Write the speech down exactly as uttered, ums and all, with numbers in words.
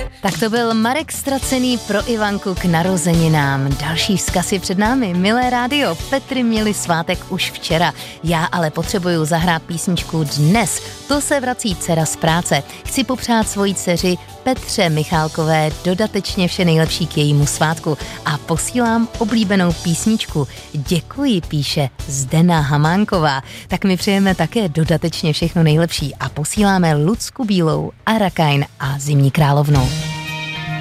Tak to byl Marek Stracený pro Ivanku k narozeninám. Další vzkaz je před námi. Milé rádio, Petry měli svátek už včera. Já ale potřebuju zahrát písničku dnes. To se vrací dcera z práce. Chci popřát svojí dceři Petře Michálkové dodatečně vše nejlepší k jejímu svátku a posílám oblíbenou písničku. Děkuji, píše Zdena Hamánková. Tak my přejeme také dodatečně všechno nejlepší a posíláme Lucku Bílou, Arakain a Zimní královnou.